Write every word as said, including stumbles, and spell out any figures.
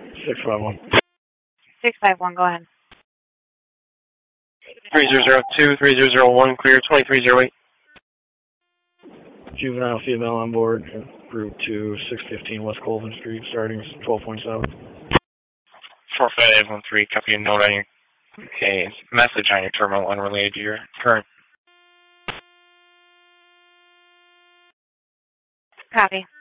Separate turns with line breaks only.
six five one.
six five one, go ahead.
three zero zero two, three zero zero one, clear twenty-three oh eight.
Juvenile female on board, route to six fifteen West Colvin Street, starting twelve point seven.
four five one three, copy and note on your okay, message on your terminal unrelated to your current.
Copy.